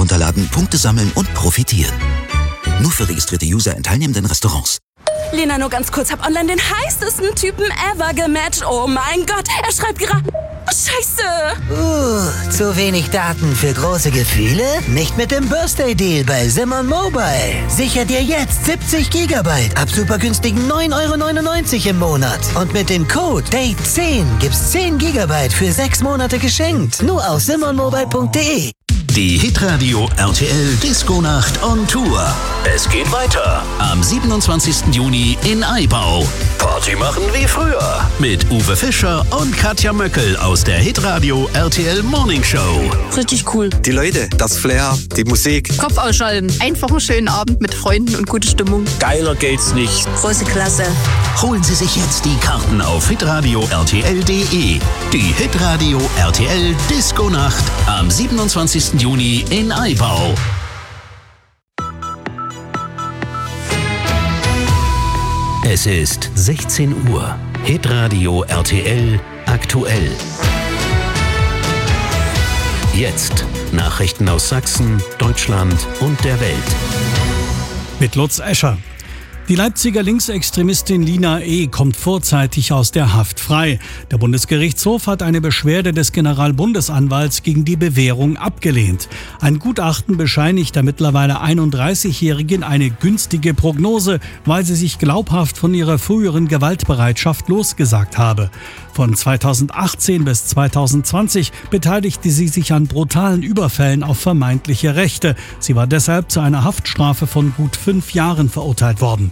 herunterladen, Punkte sammeln und profitieren. Nur für registrierte User in teilnehmenden Restaurants. Lena, nur ganz kurz, hab online den heißesten Typen ever gematcht. Oh mein Gott, er schreibt gerade... Scheiße! Zu wenig Daten für große Gefühle? Nicht mit dem Birthday-Deal bei Simon Mobile. Sicher dir jetzt 70 GB ab super günstigen 9,99 € im Monat. Und mit dem Code DATE10 gibt's 10 GB für 6 Monate geschenkt. Nur auf simonmobile.de. Die Hitradio RTL Disco-Nacht on Tour. Es geht weiter am 27. Juni in Aibau. Party machen wie früher mit Uwe Fischer und Katja Möckel aus der Hitradio RTL Morning Show. Richtig cool. Die Leute, das Flair, die Musik. Kopf ausschalten. Einfach einen schönen Abend mit Freunden und gute Stimmung. Geiler geht's nicht. Große Klasse. Holen Sie sich jetzt die Karten auf hitradio rtl.de. Die Hitradio RTL Disco-Nacht am 27. Juni in Aibau. Es ist 16 Uhr. Hitradio RTL aktuell. Jetzt Nachrichten aus Sachsen, Deutschland und der Welt. Mit Lutz Escher. Die Leipziger Linksextremistin Lina E. kommt vorzeitig aus der Haft frei. Der Bundesgerichtshof hat eine Beschwerde des Generalbundesanwalts gegen die Bewährung abgelehnt. Ein Gutachten bescheinigt der mittlerweile 31-Jährigen eine günstige Prognose, weil sie sich glaubhaft von ihrer früheren Gewaltbereitschaft losgesagt habe. Von 2018 bis 2020 beteiligte sie sich an brutalen Überfällen auf vermeintliche Rechte. Sie war deshalb zu einer Haftstrafe von gut 5 Jahren verurteilt worden.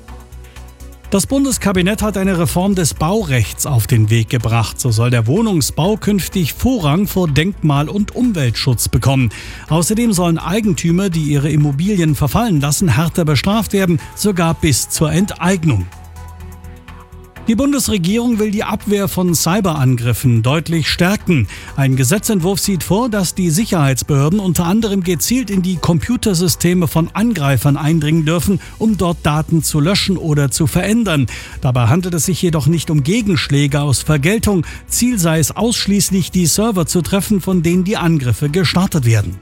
Das Bundeskabinett hat eine Reform des Baurechts auf den Weg gebracht. So soll der Wohnungsbau künftig Vorrang vor Denkmal- und Umweltschutz bekommen. Außerdem sollen Eigentümer, die ihre Immobilien verfallen lassen, härter bestraft werden, sogar bis zur Enteignung. Die Bundesregierung will die Abwehr von Cyberangriffen deutlich stärken. Ein Gesetzentwurf sieht vor, dass die Sicherheitsbehörden unter anderem gezielt in die Computersysteme von Angreifern eindringen dürfen, um dort Daten zu löschen oder zu verändern. Dabei handelt es sich jedoch nicht um Gegenschläge aus Vergeltung. Ziel sei es ausschließlich, die Server zu treffen, von denen die Angriffe gestartet werden.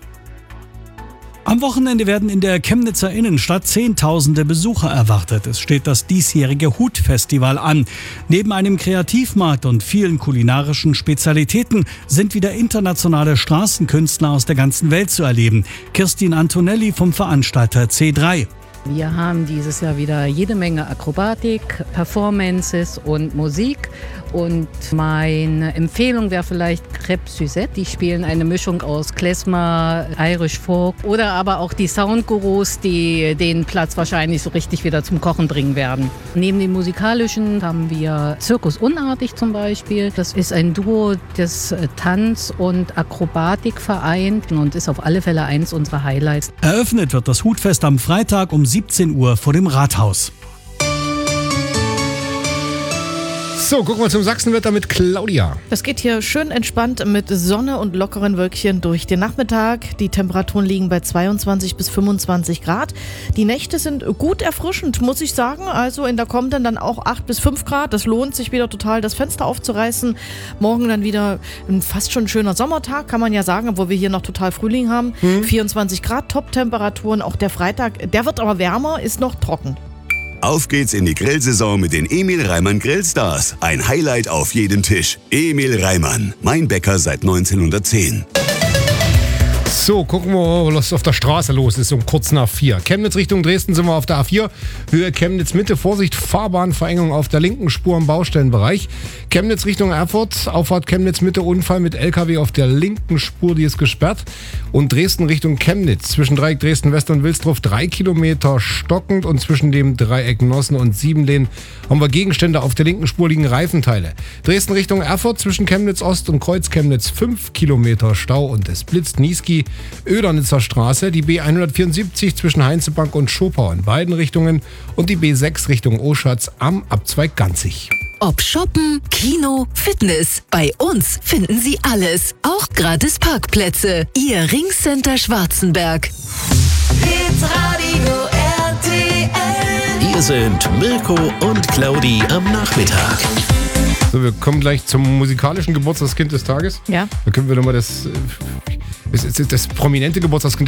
Am Wochenende werden in der Chemnitzer Innenstadt Zehntausende Besucher erwartet. Es steht das diesjährige Hut-Festival an. Neben einem Kreativmarkt und vielen kulinarischen Spezialitäten sind wieder internationale Straßenkünstler aus der ganzen Welt zu erleben. Kirstin Antonelli vom Veranstalter C3. Wir haben dieses Jahr wieder jede Menge Akrobatik, Performances und Musik. Und meine Empfehlung wäre vielleicht Crêpes Suzette. Die spielen eine Mischung aus Klezmer, Irish Folk oder aber auch die Soundgurus, die den Platz wahrscheinlich so richtig wieder zum Kochen bringen werden. Neben dem Musikalischen haben wir Zirkus Unartig zum Beispiel. Das ist ein Duo, das Tanz und Akrobatik vereint und ist auf alle Fälle eins unserer Highlights. Eröffnet wird das Hutfest am Freitag um 17 Uhr vor dem Rathaus. So, gucken wir zum Sachsenwetter mit Claudia. Es geht hier schön entspannt mit Sonne und lockeren Wölkchen durch den Nachmittag. Die Temperaturen liegen bei 22 bis 25 Grad. Die Nächte sind gut erfrischend, muss ich sagen. Also in der kommenden dann auch 8 bis 5 Grad. Das lohnt sich wieder total, das Fenster aufzureißen. Morgen dann wieder ein fast schon schöner Sommertag, kann man ja sagen, obwohl wir hier noch total Frühling haben. 24 Grad, Top-Temperaturen. Auch der Freitag, der wird aber wärmer, ist noch trocken. Auf geht's in die Grillsaison mit den Emil Reimann Grillstars. Ein Highlight auf jedem Tisch. Emil Reimann, mein Bäcker seit 1910. So, gucken wir, was auf der Straße los ist, um kurz nach 4. Chemnitz Richtung Dresden sind wir auf der A4. Höhe Chemnitz Mitte, Vorsicht, Fahrbahnverengung auf der linken Spur im Baustellenbereich. Chemnitz Richtung Erfurt, Auffahrt Chemnitz Mitte, Unfall mit LKW auf der linken Spur, die ist gesperrt. Und Dresden Richtung Chemnitz, zwischen Dreieck Dresden West und Wilsdruf 3 Kilometer stockend und zwischen dem Dreieck Nossen und Siebenlehn haben wir Gegenstände, auf der linken Spur liegen Reifenteile. Dresden Richtung Erfurt, zwischen Chemnitz Ost und Kreuz Chemnitz 5 Kilometer Stau und es blitzt Niesky. Ödernitzer Straße, die B174 zwischen Heinzebank und Schopau in beiden Richtungen und die B6 Richtung Oschatz am Abzweig Ganzig. Ob Shoppen, Kino, Fitness, bei uns finden Sie alles. Auch gratis Parkplätze. Ihr Ringcenter Schwarzenberg. Hitradio RTL. Hier sind Mirko und Claudi am Nachmittag. So, wir kommen gleich zum musikalischen Geburtstagskind des Tages. Ja. Da können wir nochmal das prominente Geburtstagskind